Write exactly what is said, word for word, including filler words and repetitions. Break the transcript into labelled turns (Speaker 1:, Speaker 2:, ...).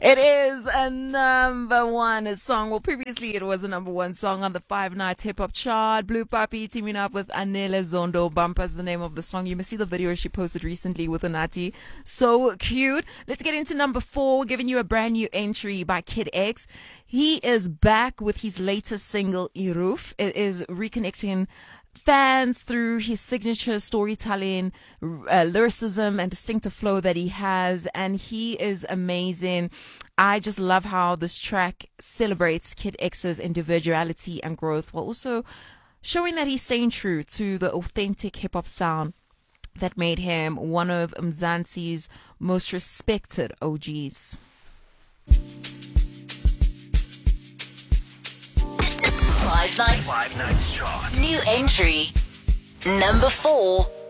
Speaker 1: It is a number one song. Well, previously it was a number one song on the Five Nights Hip Hop chart. Blue Papi teaming up with Anele Zondo. Bumper is the name of the song. You must see the video she posted recently with Anati. So cute. Let's get into number four, giving you a brand new entry by Kid X. He is back with his latest single, Iruf. It is reconnecting fans through his signature storytelling, uh, lyricism, and distinctive flow that he has, and he is amazing. I just love how this track celebrates Kid X's individuality and growth, while also showing that he's staying true to the authentic hip-hop sound that made him one of Mzansi's most respected O Gs.
Speaker 2: Five Nights. Five Nights chart. New entry. Number four.